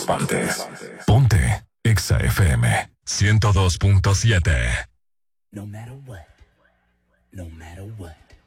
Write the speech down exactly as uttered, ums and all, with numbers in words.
partes. Ponte Exa F M ciento dos punto siete. No matter what, no matter what.